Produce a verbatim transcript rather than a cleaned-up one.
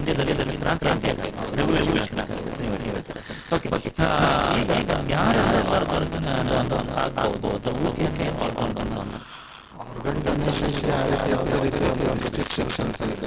ಇಂಡಿಯಾದಲ್ಲಿ ಕ್ರಾಂತಿ ಅಂತ ರೆವಲ್ಯೂಷನ್ ಓಕೆ ಈಗ ಯಾರೆಲ್ಲ ಆಗ್ಬಹುದು ಆರ್ಗನ್ ಡೊನೇಷನ್ ಯಾವುದೇ ರೀತಿಯ ರಿಸ್ಟ್ರಿಕ್ಷನ್ಸ್ ಇಲ್ಲ.